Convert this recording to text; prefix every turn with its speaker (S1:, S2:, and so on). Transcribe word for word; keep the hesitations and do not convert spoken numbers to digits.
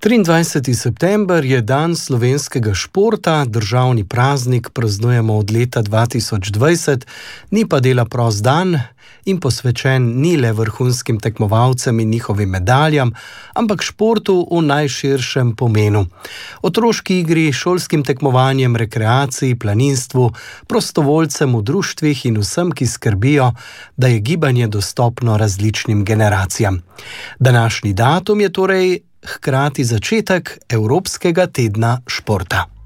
S1: triindvajseti september je dan slovenskega športa, državni praznik praznujemo od leta dva tisoč dvajset, ni pa dela prost dan in posvečen ni le vrhunskim tekmovalcem in njihovim medaljam, ampak športu v najširšem pomenu. Otroški igri, šolskim tekmovanjem, rekreaciji, planinstvu, prostovoljcem v društvih in vsem, ki skrbijo, da je gibanje dostopno različnim generacijam. Današnji datum je torej hkrati začetek Evropskega tedna športa.